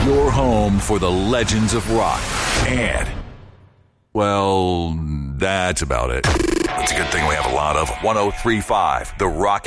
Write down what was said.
Your home for the legends of rock. And, well, that's about it. It's a good thing we have a lot of 103.5, The Rock